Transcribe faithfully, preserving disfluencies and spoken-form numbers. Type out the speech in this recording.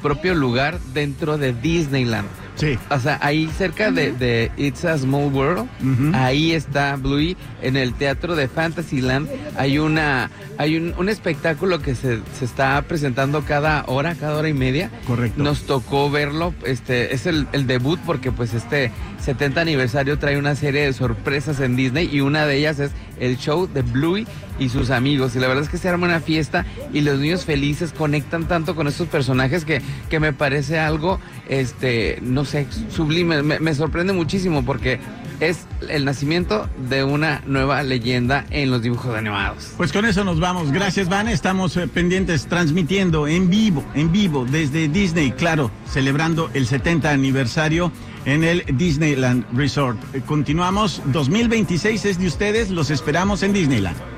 propio lugar dentro de Disneyland. Sí. O sea, ahí cerca de, de It's a Small World, uh-huh. ahí está Bluey. En el teatro de Fantasyland hay una hay un, un espectáculo que se, se está presentando cada hora, cada hora y media. Correcto. Nos tocó verlo, este es el, el debut porque pues este setenta aniversario trae una serie de sorpresas en Disney y una de ellas es el show de Bluey y sus amigos. Y la verdad es que se arma una fiesta y los niños felices conectan tanto con estos personajes que, que me parece algo, este, no sé, sublime. Me, me sorprende muchísimo porque es el nacimiento de una nueva leyenda en los dibujos animados. Pues con eso nos vamos. Gracias, Van. Estamos eh, pendientes, transmitiendo en vivo, en vivo, desde Disney, claro, celebrando el setenta aniversario en el Disneyland Resort. Eh, continuamos, dos mil veintiséis es de ustedes, los esperamos en Disneyland.